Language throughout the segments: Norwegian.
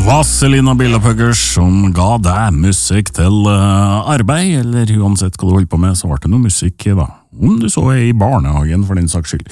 Vazelina Billapuggers som ga deg musikk til arbeid, eller uansett hva du holder på med, så var det noe musikk da. Om du så i barnehagen for den saks skyld.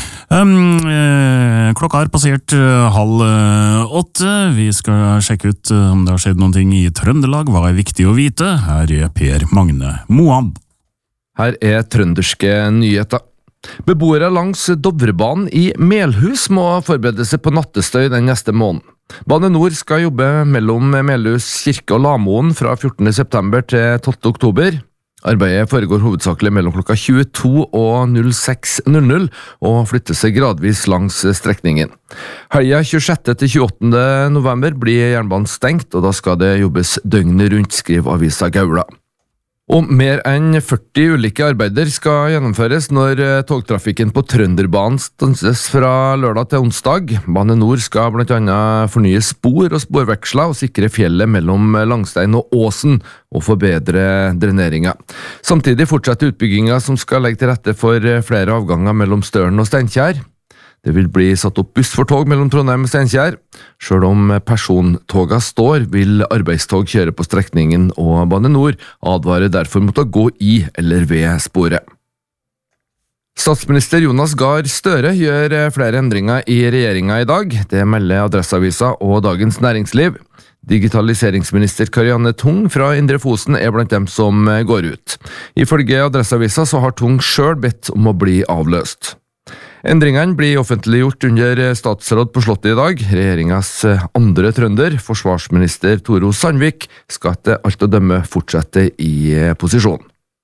Klokka har passert 7:30. Vi skal sjekke ut om det har skjedd noen ting i Trøndelag. Hva er viktig å vite? Her er Per Magne Moan. Her er trønderske nyheter. Beboere langs Dovrebanen i Melhus må forberede seg på nattestøy den neste måneden. Bane Nor skal jobbe mellom Melhus kirke og Lamoen fra 14. september til 12. oktober. Arbeidet foregår hovedsakelig mellom klokka 22 og 06:00 og flytter seg gradvis langs strekningen. Helga 26. til 28. november blir jernbanen stengt, og da skal det jobbes døgnet rundt, skriver avisa Gaula. Og mer enn 40 ulike arbeider skal gjennomføres når togtrafikken på Trønderbanen stanses fra lørdag til onsdag. Bane Nor skal blant annet fornye spor og sporveksler og sikre fjellet mellom Langstein og Åsen og forbedre dreneringa. Samtidig fortsetter utbygginga som skal legge til rette for flere avganger mellom Støren og Steinkjer. Det vil bli satt opp buss for tog mellom Trondheim og Steinkjer. Selv om persontoga står, vil arbeidstog kjøre på strekningen, og Bane Nor advarer derfor mot å gå i eller ved sporet. Statsminister Jonas Gahr Støre gjør flere endringer i regjeringa i dag. Det melder Adresseavisa og Dagens Næringsliv. Digitaliseringsminister Karianne Tung fra Indre Fosen er blant dem som går ut. Ifølge Adresseavisa så har Tung selv bedt om å bli avløst. Endringene blir offentliggjort under statsråd på Slottet i dag. Regjeringas andre trønder, forsvarsminister Toro Sandvik, skal etter alt å dømme fortsette i posisjon.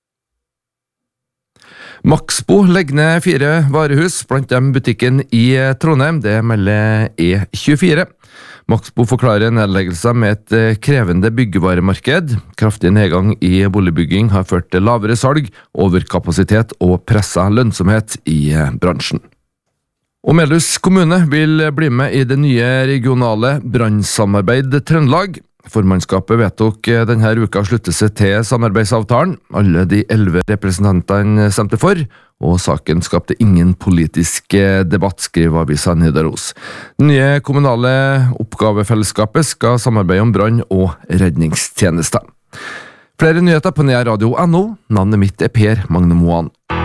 Maxbo legger ned 4 varehus, blant dem butikken i Trondheim. Det melder E24. Maxbo forklarer nedleggelser med et krevende byggevaremarked. Kraftig nedgang i boligbygging har ført til lavere salg, overkapasitet og presset lønnsomhet i bransjen. Og Melhus kommune vil bli med i det nye regionale brannsamarbeid Trøndelag. Formannskapet vedtok denne uka å slutte seg til samarbeidsavtalen. Alle de 11 representantene stemte for, og saken skapte ingen politisk debatt, skriver avisa Nidaros. Det nye kommunale oppgavefellesskapet skal samarbeide om brann- og redningstjenester. Flere nyheter på nrradio.no. Navnet mitt er Per Magne Moan.